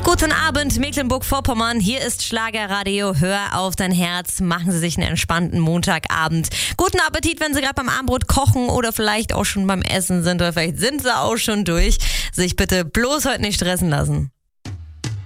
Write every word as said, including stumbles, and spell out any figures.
Guten Abend, Mecklenburg-Vorpommern. Hier ist Schlagerradio. Hör auf dein Herz. Machen Sie sich einen entspannten Montagabend. Guten Appetit, wenn Sie gerade beim Abendbrot kochen oder vielleicht auch schon beim Essen sind oder vielleicht sind Sie auch schon durch. Sich bitte bloß heute nicht stressen lassen.